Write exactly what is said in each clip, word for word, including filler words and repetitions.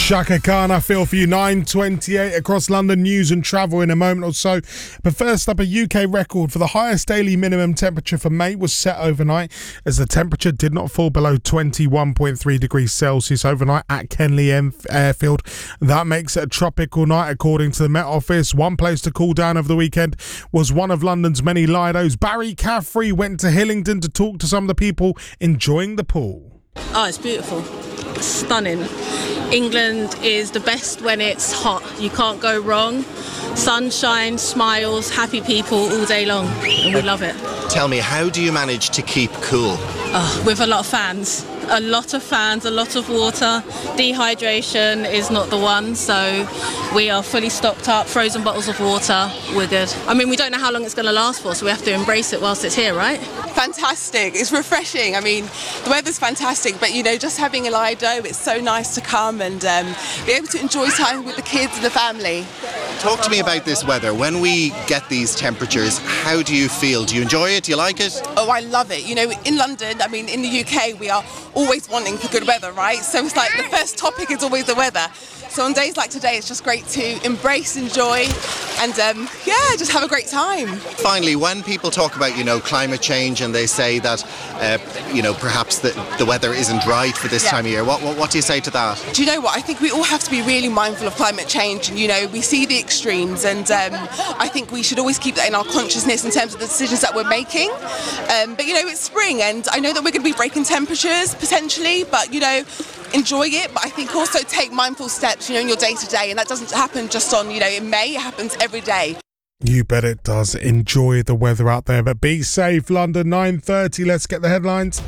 Shaka Khan, I feel for you. nine twenty-eight across London, news and travel in a moment or so. But first up, a U K record for the highest daily minimum temperature for May was set overnight, as the temperature did not fall below twenty-one point three degrees Celsius overnight at Kenley Airfield. That makes it a tropical night, according to the Met Office. One place to cool down over the weekend was one of London's many Lidos. Barry Caffrey went to Hillingdon to talk to some of the people enjoying the pool. Oh, it's beautiful. Stunning. England is the best when it's hot. You can't go wrong. Sunshine, smiles, happy people all day long, and we love it. Tell me, how do you manage to keep cool? Oh, with a lot of fans. A lot of fans, a lot of water. Dehydration is not the one, so we are fully stocked up. Frozen bottles of water, we're good. I mean, we don't know how long it's going to last for, so we have to embrace it whilst it's here, right? Fantastic. It's refreshing. I mean, the weather's fantastic, but, you know, just having a Lido, it's so nice to come and um, be able to enjoy time with the kids and the family. Talk to me about this weather. When we get these temperatures, how do you feel? Do you enjoy it? Do you like it? Oh, I love it. You know, in London, I mean, in the U K, we are always wanting for good weather, right? So it's like the first topic is always the weather. So on days like today, it's just great to embrace, enjoy, and um, yeah, just have a great time. Finally, when people talk about, you know, climate change and they say that, uh, you know, perhaps the, the weather isn't right for this yeah. time of year, what, what what do you say to that? Do you know what? I think we all have to be really mindful of climate change, and, you know, we see the extremes, and um, I think we should always keep that in our consciousness in terms of the decisions that we're making. Um, but, you know, it's spring, and I know that we're going to be breaking temperatures potentially, but, you know, enjoy it, but I think also take mindful steps, you know, in your day-to-day, and that doesn't happen just on, you know, in May, it happens every day. You bet it does. Enjoy the weather out there, but be safe. London, nine thirty, let's get the headlines.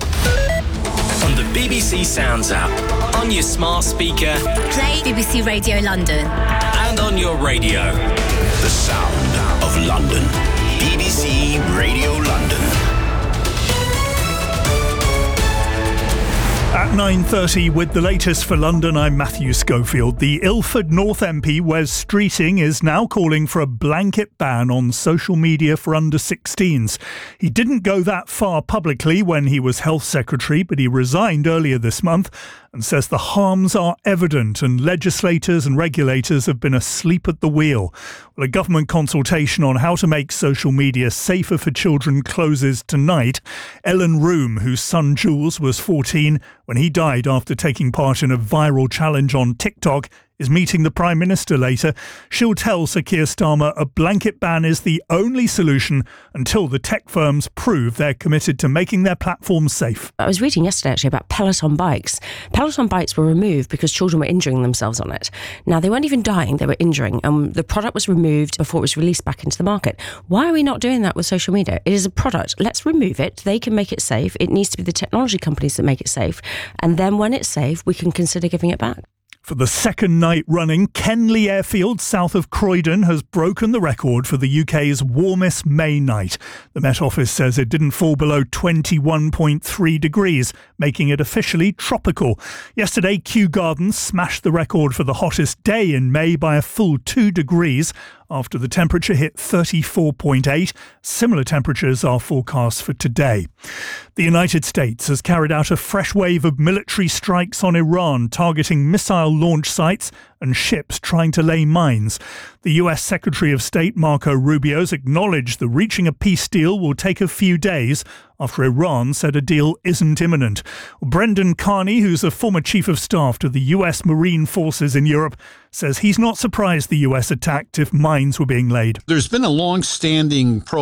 On the B B C Sounds app, on your smart speaker, play B B C Radio London, and on your radio. The sound of London. B B C Radio London. At nine thirty with the latest for London, I'm Matthew Schofield. The Ilford North M P Wes Streeting is now calling for a blanket ban on social media for under sixteens. He didn't go that far publicly when he was Health Secretary, but he resigned earlier this month and says the harms are evident and legislators and regulators have been asleep at the wheel. Well, a government consultation on how to make social media safer for children closes tonight. Ellen Room, whose son Jules was fourteen when he died after taking part in a viral challenge on TikTok, is meeting the Prime Minister later. She'll tell Sir Keir Starmer a blanket ban is the only solution until the tech firms prove they're committed to making their platforms safe. I was reading yesterday actually about Peloton bikes. Peloton bikes were removed because children were injuring themselves on it. Now, they weren't even dying, they were injuring, and the product was removed before it was released back into the market. Why are we not doing that with social media? It is a product. Let's remove it. They can make it safe. It needs to be the technology companies that make it safe. And then when it's safe, we can consider giving it back. For the second night running, Kenley Airfield, south of Croydon, has broken the record for the U K's warmest May night. The Met Office says it didn't fall below twenty-one point three degrees, making it officially tropical. Yesterday, Kew Gardens smashed the record for the hottest day in May by a full two degrees, after the temperature hit thirty-four point eight. Similar temperatures are forecast for today. The United States has carried out a fresh wave of military strikes on Iran, targeting missile launch sites and ships trying to lay mines. The U S Secretary of State Marco Rubio has acknowledged that reaching a peace deal will take a few days after Iran said a deal isn't imminent. Brendan Carney, who's a former chief of staff to the U S Marine Forces in Europe, says he's not surprised the U S attacked if mines were being laid. There's been a long-standing pro